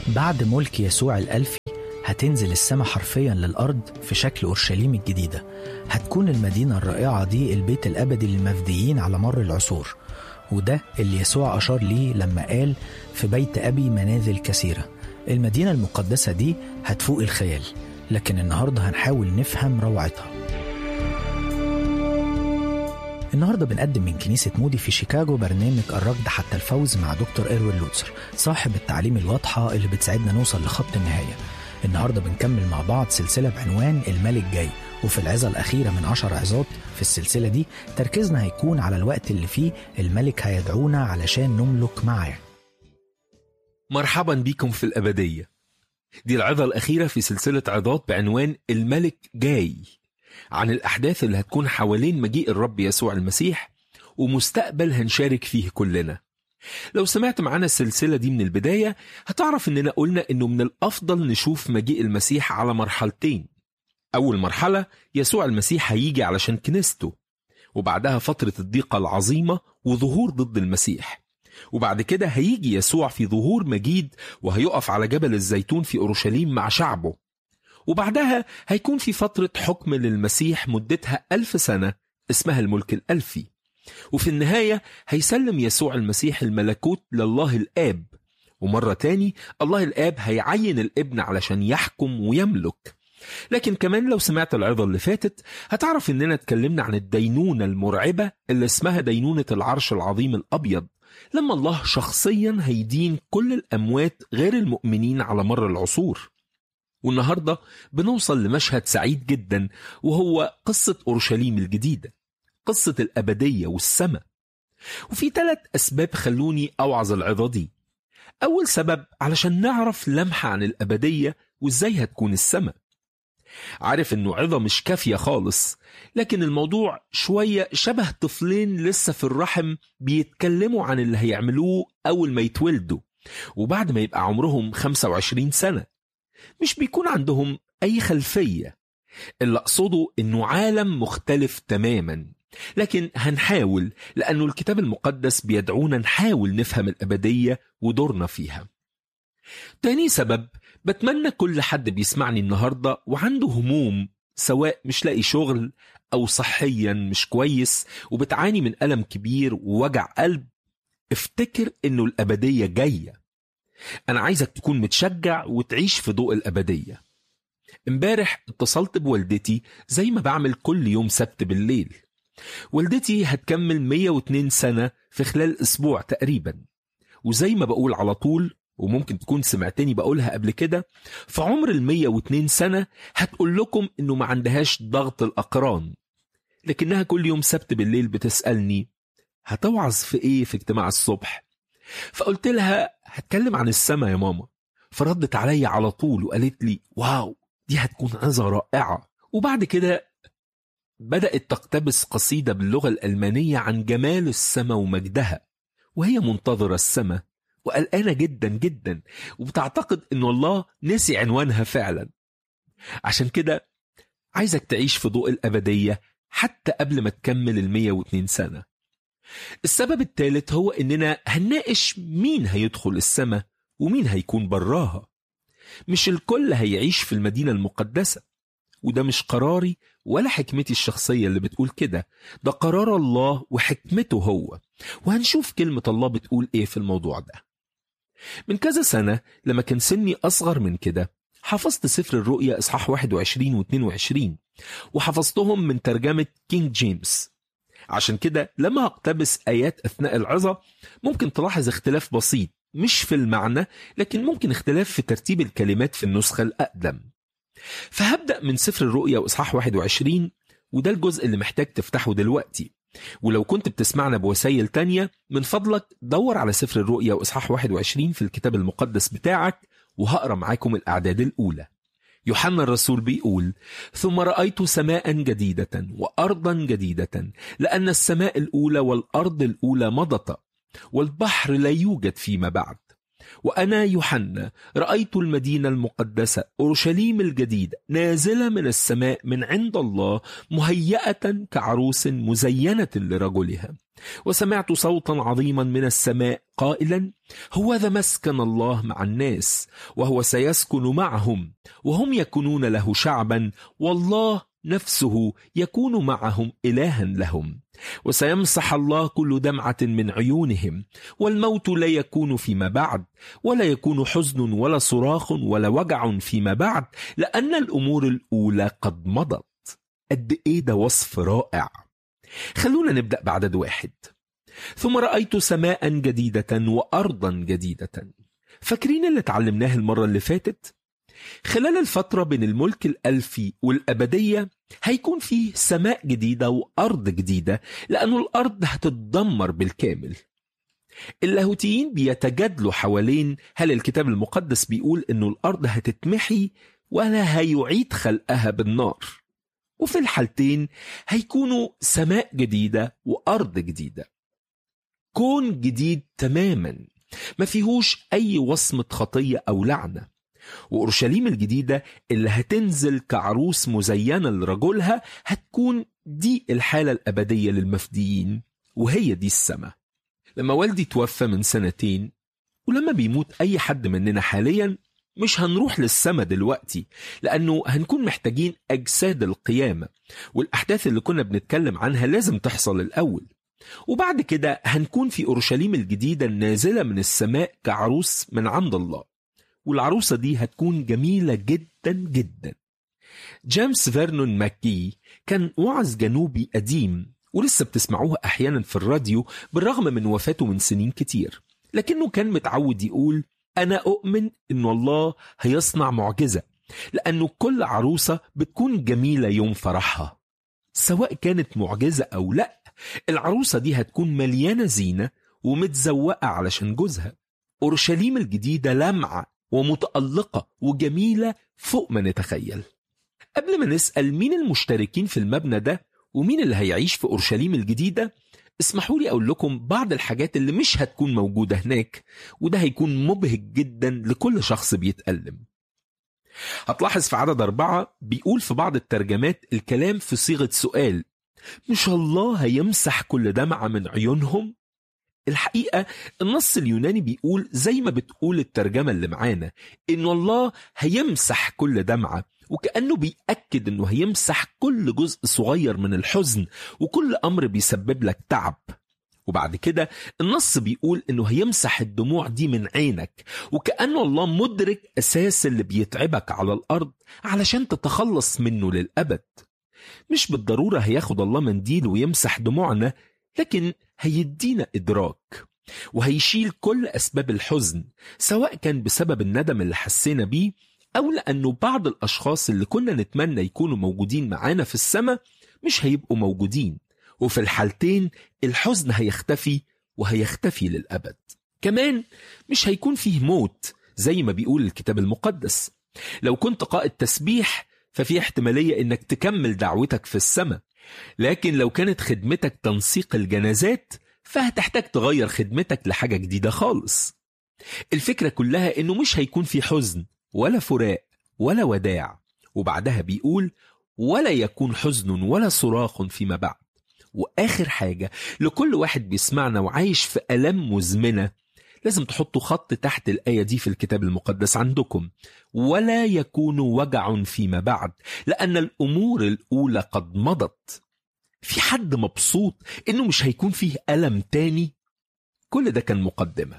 بعد ملك يسوع الألفي هتنزل السماء حرفيا للأرض في شكل أورشليم الجديدة. هتكون المدينة الرائعة دي البيت الأبدي للمفديين على مر العصور، وده اللي يسوع أشار ليه لما قال في بيت أبي منازل كثيرة. المدينة المقدسة دي هتفوق الخيال، لكن النهاردة هنحاول نفهم روعتها. النهاردة بنقدم من كنيسة مودي في شيكاغو برنامج الركض حتى الفوز مع دكتور إروين لوتسر، صاحب التعليم الواضحة اللي بتساعدنا نوصل لخط النهاية. النهاردة بنكمل مع بعض سلسلة بعنوان الملك جاي، وفي العظة الأخيرة من 10 عظات في السلسلة دي تركيزنا هيكون على الوقت اللي فيه الملك هيدعونا علشان نملك معاه. مرحبا بكم في الأبدية. دي العظة الأخيرة في سلسلة عظات بعنوان الملك جاي، عن الأحداث اللي هتكون حوالين مجيء الرب يسوع المسيح ومستقبل هنشارك فيه كلنا. لو سمعت معنا السلسلة دي من البداية هتعرف إننا قلنا إنه من الأفضل نشوف مجيء المسيح على مرحلتين. أول مرحلة يسوع المسيح هيجي علشان كنيسته، وبعدها فترة الضيقة العظيمة وظهور ضد المسيح، وبعد كده هيجي يسوع في ظهور مجيد وهيقف على جبل الزيتون في أورشليم مع شعبه، وبعدها هيكون في فترة حكم للمسيح مدتها 1000 سنة اسمها الملك الألفي، وفي النهاية هيسلم يسوع المسيح الملكوت لله الآب، ومرة تاني الله الآب هيعين الابن علشان يحكم ويملك. لكن كمان لو سمعت العظة اللي فاتت هتعرف إننا اتكلمنا عن الدينونة المرعبة اللي اسمها دينونة العرش العظيم الأبيض، لما الله شخصيا هيدين كل الأموات غير المؤمنين على مر العصور. والنهاردة بنوصل لمشهد سعيد جدا، وهو قصة أورشليم الجديدة، قصة الأبدية والسماء. وفي 3 أسباب خلوني أوعظ العظة دي. أول سبب علشان نعرف لمحة عن الأبدية وإزاي هتكون السماء. عارف إنه عظة مش كافية خالص، لكن الموضوع شوية شبه طفلين لسه في الرحم بيتكلموا عن اللي هيعملوه أول ما يتولدوا، وبعد ما يبقى عمرهم 25 سنة مش بيكون عندهم أي خلفية. اللي أقصده إنه عالم مختلف تماما، لكن هنحاول لأنه الكتاب المقدس بيدعونا نحاول نفهم الأبدية ودورنا فيها. تاني سبب، بتمنى كل حد بيسمعني النهاردة وعنده هموم، سواء مش لاقي شغل أو صحيا مش كويس وبتعاني من ألم كبير ووجع قلب، افتكر إنه الأبدية جاية. أنا عايزك تكون متشجع وتعيش في ضوء الأبدية. امبارح اتصلت بوالدتي زي ما بعمل كل يوم سبت بالليل. والدتي هتكمل 102 سنة في خلال أسبوع تقريبا، وزي ما بقول على طول، وممكن تكون سمعتني بقولها قبل كده، في عمر 102 سنة هتقول لكم إنه ما عندهاش ضغط الأقران، لكنها كل يوم سبت بالليل بتسألني هتوعظ في إيه في اجتماع الصبح؟ فقلت لها هتكلم عن السماء يا ماما. فردت علي على طول وقالت لي واو، دي هتكون عظة رائعة. وبعد كده بدأت تقتبس قصيدة باللغة الألمانية عن جمال السماء ومجدها، وهي منتظرة السماء وقلقانة جدا جدا، وبتعتقد إنه الله نسي عنوانها فعلا. عشان كده عايزك تعيش في ضوء الأبدية حتى قبل ما تكمل 102 سنة. السبب الثالث هو إننا هنناقش مين هيدخل السماء ومين هيكون براها. مش الكل هيعيش في المدينة المقدسة، وده مش قراري ولا حكمتي الشخصية اللي بتقول كده، ده قرار الله وحكمته هو، وهنشوف كلمة الله بتقول إيه في الموضوع ده. من كذا سنة لما كان سني أصغر من كده حفظت سفر الرؤيا إصحاح 21 و22، وحفظتهم من ترجمة كينج جيمس. عشان كده لما أقتبس آيات أثناء العظة ممكن تلاحظ اختلاف بسيط، مش في المعنى لكن ممكن اختلاف في ترتيب الكلمات في النسخة الأقدم. فهبدأ من سفر الرؤيا وإصحاح 21، وده الجزء اللي محتاج تفتحه دلوقتي. ولو كنت بتسمعنا بوسائل تانية من فضلك دور على سفر الرؤيا وإصحاح 21 في الكتاب المقدس بتاعك، وهقرأ معاكم الأعداد الأولى. يوحنا الرسول بيقول: ثم رأيت سماء جديدة وأرضا جديدة، لأن السماء الأولى والأرض الأولى مضت، والبحر لا يوجد فيما بعد. وأنا يوحنا رأيت المدينة المقدسة أورشليم الجديدة نازلة من السماء من عند الله مهيئة كعروس مزينة لرجلها. وسمعت صوتا عظيما من السماء قائلا: هوذا مسكن الله مع الناس، وهو سيسكن معهم، وهم يكونون له شعبا، والله نفسه يكون معهم إلها لهم. وسيمسح الله كل دمعة من عيونهم، والموت لا يكون فيما بعد، ولا يكون حزن ولا صراخ ولا وجع فيما بعد، لأن الأمور الأولى قد مضت. قد إيه ده وصف رائع. خلونا نبدأ بعدد 1. ثم رأيت سماء جديدة وأرضا جديدة. فاكرين اللي اتعلمناه المرة اللي فاتت؟ خلال الفترة بين الملك الألفي والأبدية هيكون فيه سماء جديدة وأرض جديدة، لأنه الأرض هتتدمر بالكامل. اللاهوتيين بيتجادلوا حوالين هل الكتاب المقدس بيقول إنه الأرض هتتمحي ولا هيعيد خلقها بالنار. وفي الحالتين هيكونوا سماء جديدة وأرض جديدة، كون جديد تماما ما فيهوش أي وصمة خطية أو لعنة. وأورشليم الجديدة اللي هتنزل كعروس مزينة لرجلها هتكون دي الحالة الأبدية للمفديين، وهي دي السماء. لما والدي توفى من 2 سنين، ولما بيموت أي حد مننا حاليا، مش هنروح للسماء دلوقتي، لأنه هنكون محتاجين أجساد القيامة، والأحداث اللي كنا بنتكلم عنها لازم تحصل الأول. وبعد كده هنكون في أورشليم الجديدة النازلة من السماء كعروس من عند الله، والعروسة دي هتكون جميلة جدا جدا. جيمس فيرنون ماكي كان وعظ جنوبي قديم، ولسه بتسمعوه أحيانا في الراديو بالرغم من وفاته من سنين كتير، لكنه كان متعود يقول: أنا أؤمن إن الله هيصنع معجزة، لأنه كل عروسة بتكون جميلة يوم فرحها، سواء كانت معجزة أو لا. العروسة دي هتكون مليانة زينة ومتزوقة علشان جوزها. أورشليم الجديدة لمعة ومتألقة وجميلة فوق ما نتخيل. قبل ما نسأل مين المشتركين في المبنى ده ومين اللي هيعيش في أورشليم الجديدة، اسمحوا لي أقول لكم بعض الحاجات اللي مش هتكون موجودة هناك، وده هيكون مبهج جدا لكل شخص بيتألم. هتلاحظ في عدد 4 بيقول في بعض الترجمات الكلام في صيغة سؤال: مش الله هيمسح كل دمعة من عيونهم؟ الحقيقة النص اليوناني بيقول زي ما بتقول الترجمة اللي معانا، إنه الله هيمسح كل دمعة، وكأنه بيأكد إنه هيمسح كل جزء صغير من الحزن وكل أمر بيسبب لك تعب. وبعد كده النص بيقول إنه هيمسح الدموع دي من عينك، وكأنه الله مدرك أساس اللي بيتعبك على الأرض علشان تتخلص منه للأبد. مش بالضرورة هياخد الله منديل ويمسح دموعنا، لكن هيدينا إدراك، وهيشيل كل أسباب الحزن، سواء كان بسبب الندم اللي حسينا بيه، أو لأنه بعض الأشخاص اللي كنا نتمنى يكونوا موجودين معانا في السماء مش هيبقوا موجودين، وفي الحالتين الحزن هيختفي وهيختفي للأبد. كمان مش هيكون فيه موت زي ما بيقول الكتاب المقدس. لو كنت قائد تسبيح ففي احتمالية إنك تكمل دعوتك في السماء، لكن لو كانت خدمتك تنسيق الجنازات فهتحتاج تغير خدمتك لحاجة جديدة خالص. الفكرة كلها إنه مش هيكون في حزن ولا فراق ولا وداع، وبعدها بيقول: ولا يكون حزن ولا صراخ فيما بعد. وآخر حاجة لكل واحد بيسمعنا وعايش في ألم مزمنة، لازم تحطوا خط تحت الآية دي في الكتاب المقدس عندكم: ولا يكون وجع فيما بعد، لأن الأمور الأولى قد مضت. في حد مبسوط إنه مش هيكون فيه ألم تاني؟ كل ده كان مقدمة.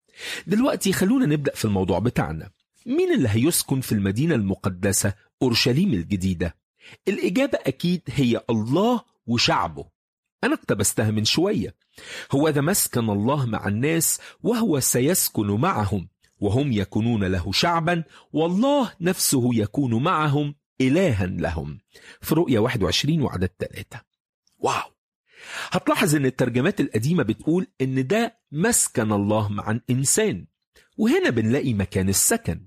دلوقتي خلونا نبدأ في الموضوع بتاعنا. مين اللي هيسكن في المدينة المقدسة أورشليم الجديدة؟ الإجابة أكيد هي الله وشعبه. أنا اقتبستها من شوية: هو ذا مسكن الله مع الناس، وهو سيسكن معهم، وهم يكونون له شعبا، والله نفسه يكون معهم إلها لهم. في رؤيا 21 وعدد 3. واو! هتلاحظ ان الترجمات القديمة بتقول ان ده مسكن الله مع الإنسان، وهنا بنلاقي مكان السكن.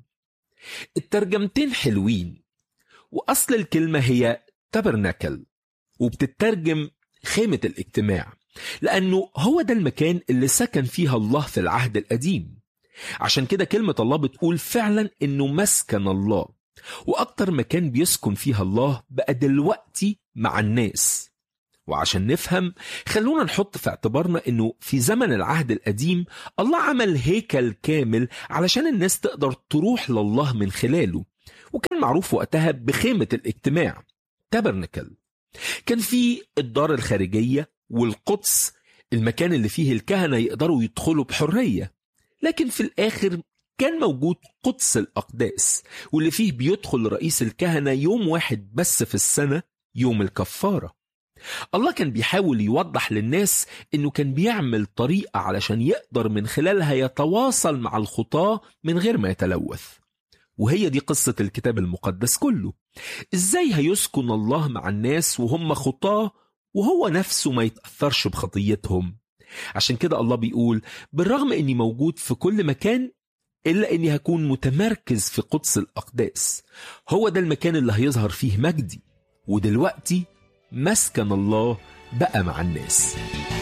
الترجمتين حلوين، وأصل الكلمة هي تابرناكل، وبتترجم خيمة الاجتماع، لأنه هو ده المكان اللي سكن فيها الله في العهد القديم. عشان كده كلمة الله بتقول فعلا إنه مسكن الله، وأكتر مكان بيسكن فيها الله بقى دلوقتي مع الناس. وعشان نفهم خلونا نحط في اعتبارنا إنه في زمن العهد القديم الله عمل هيكل كامل علشان الناس تقدر تروح لله من خلاله، وكان معروف وقتها بخيمة الاجتماع تابرنكل. كان في الدار الخارجية والقدس، المكان اللي فيه الكهنة يقدروا يدخلوا بحرية. لكن في الآخر كان موجود قدس الأقداس، واللي فيه بيدخل رئيس الكهنة يوم واحد بس في السنة، يوم الكفارة. الله كان بيحاول يوضح للناس إنه كان بيعمل طريقة علشان يقدر من خلالها يتواصل مع الخطاة من غير ما يتلوث. وهي دي قصة الكتاب المقدس كله. إزاي هيسكن الله مع الناس وهم خطاة وهو نفسه ما يتأثرش بخطيتهم؟ عشان كده الله بيقول بالرغم إني موجود في كل مكان إلا إني هكون متمركز في قدس الأقداس. هو ده المكان اللي هيظهر فيه مجدي، ودلوقتي مسكن الله بقى مع الناس.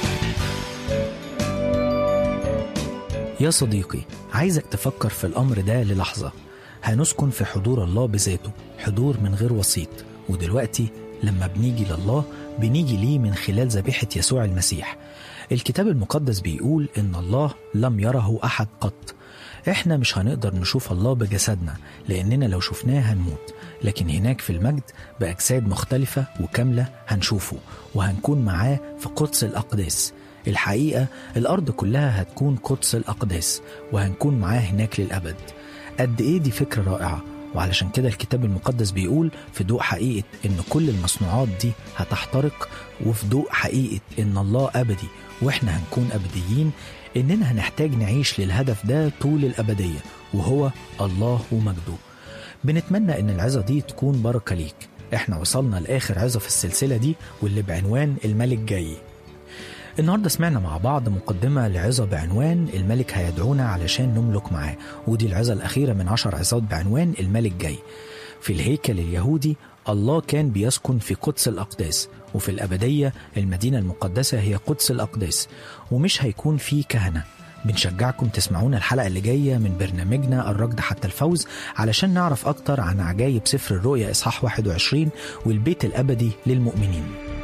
يا صديقي، عايزك تفكر في الأمر ده للحظة. هنسكن في حضور الله بذاته، حضور من غير وسيط. ودلوقتي لما بنيجي لله بنيجي ليه من خلال ذبيحة يسوع المسيح. الكتاب المقدس بيقول إن الله لم يره أحد قط. إحنا مش هنقدر نشوف الله بجسدنا، لأننا لو شفناه هنموت، لكن هناك في المجد بأجساد مختلفة وكاملة هنشوفه وهنكون معاه في قدس الأقداس. الحقيقة الأرض كلها هتكون قدس الأقداس وهنكون معاه هناك للأبد. قد إيه دي فكرة رائعة! وعلشان كده الكتاب المقدس بيقول في ضوء حقيقة إن كل المصنوعات دي هتحترق، وفي ضوء حقيقة إن الله أبدي وإحنا هنكون أبديين، إننا هنحتاج نعيش للهدف ده طول الأبدية، وهو الله ومجده. بنتمنى إن العظة دي تكون بركة ليك. إحنا وصلنا لآخر عظة في السلسلة دي، واللي بعنوان الملك جاي. النهاردة سمعنا مع بعض مقدمة لعظة بعنوان الملك هيدعونا علشان نملك معاه، ودي العظة الأخيرة من 10 عظات بعنوان الملك جاي. في الهيكل اليهودي الله كان بيسكن في قدس الأقداس، وفي الأبدية المدينة المقدسة هي قدس الأقداس، ومش هيكون في كهنة. بنشجعكم تسمعونا الحلقة اللي جاية من برنامجنا الركض حتى الفوز علشان نعرف أكتر عن عجائب سفر الرؤيا إصحاح 21 والبيت الأبدي للمؤمنين.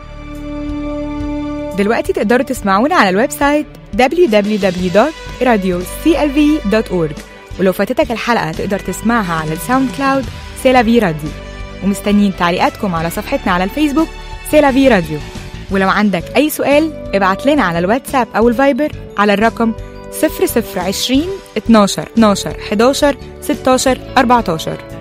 دلوقتي تقدروا تسمعونا على الويب سايت www.radioclv.org، ولو فاتتك الحلقة تقدر تسمعها على الساوند كلاود سيلافي راديو. ومستنيين تعليقاتكم على صفحتنا على الفيسبوك سيلافي راديو. ولو عندك أي سؤال ابعت لنا على الواتساب أو الفايبر على الرقم 0020 12 11 16 14.